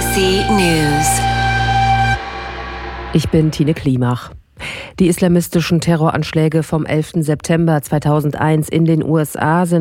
ABC News. Ich bin Tine Klimach. Die islamistischen Terroranschläge vom 11. September 2001 in den USA sind